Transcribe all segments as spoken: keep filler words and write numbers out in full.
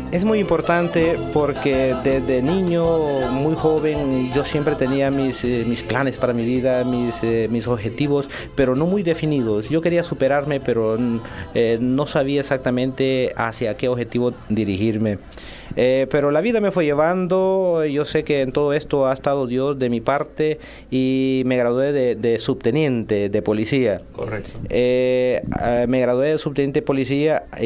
Es muy importante porque desde niño, muy joven, yo siempre tenía mis, eh, mis planes para mi vida, mis, eh, mis objetivos, pero no muy definidos. Yo quería superarme, pero eh, no sabía exactamente hacia qué objetivo dirigirme. Eh, pero la vida me fue llevando, yo sé que en todo esto ha estado Dios de mi parte y me gradué de, de subteniente de policía. Correcto. Eh, eh, me gradué de subteniente de policía y,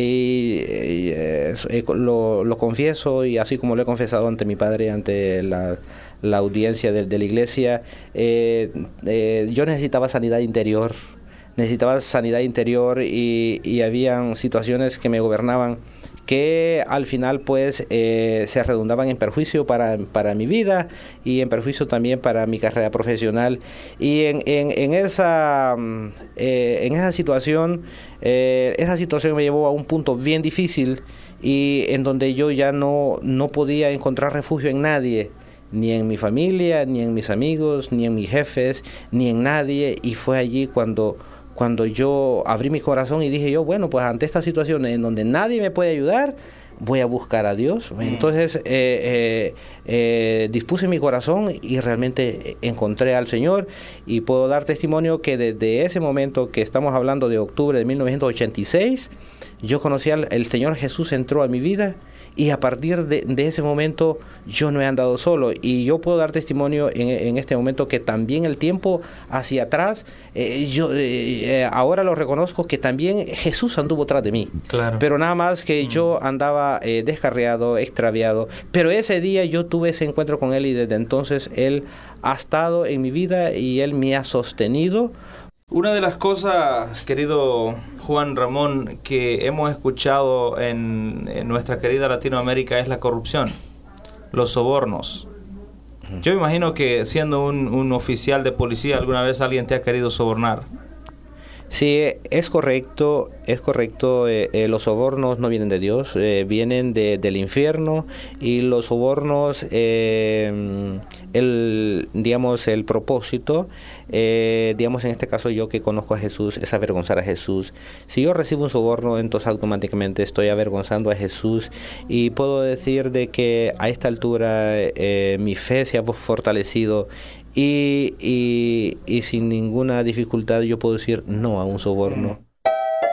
y eh, lo, lo confieso, y así como lo he confesado ante mi padre, ante la, la audiencia de, de la iglesia, eh, eh, yo necesitaba sanidad interior, necesitaba sanidad interior y, y habían situaciones que me gobernaban que al final pues eh, se redundaban en perjuicio para, para mi vida y en perjuicio también para mi carrera profesional. Y en, en, en, esa, eh, en esa situación, eh, esa situación me llevó a un punto bien difícil y en donde yo ya no, no podía encontrar refugio en nadie, ni en mi familia, ni en mis amigos, ni en mis jefes, ni en nadie, y fue allí cuando... cuando yo abrí mi corazón y dije yo, bueno, pues ante esta situación en donde nadie me puede ayudar, voy a buscar a Dios. Entonces eh, eh, eh, dispuse mi corazón y realmente encontré al Señor, y puedo dar testimonio que desde ese momento, que estamos hablando de octubre de mil novecientos ochenta y seis, yo conocí al el Señor Jesús, entró a mi vida. Y a partir de, de ese momento yo no he andado solo, y yo puedo dar testimonio en, en este momento que también el tiempo hacia atrás, eh, yo eh, ahora lo reconozco que también Jesús anduvo tras de mí. Claro. Pero nada más que mm. yo andaba eh, descarriado, extraviado, pero ese día yo tuve ese encuentro con Él y desde entonces Él ha estado en mi vida y Él me ha sostenido. Una de las cosas, querido Juan Ramón, que hemos escuchado en, en nuestra querida Latinoamérica es la corrupción, los sobornos. Yo me imagino que siendo un, un oficial de policía, alguna vez alguien te ha querido sobornar. Sí, es correcto, es correcto. Eh, eh, los sobornos no vienen de Dios, eh, vienen de, del infierno, y los sobornos, eh, el, digamos, el propósito, eh, digamos, en este caso yo que conozco a Jesús, es avergonzar a Jesús. Si yo recibo un soborno, entonces automáticamente estoy avergonzando a Jesús, y puedo decir de que a esta altura eh, mi fe se ha fortalecido. Y, y, y sin ninguna dificultad yo puedo decir no a un soborno.